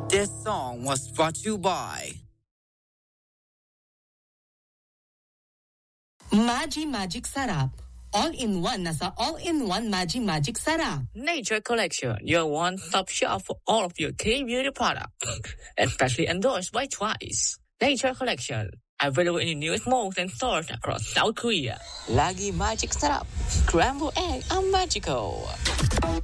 This song was brought to you by Maggi Magic Sarap. All-in-one nasa all-in-one Maggi Magic Sarap. Nature Collection, your one-stop shop for all of your clean beauty products. Especially endorsed by Twice. Nature Collection, available in the newest malls and stores across South Korea. Lagi Magic Sarap. Scrambled egg are magical.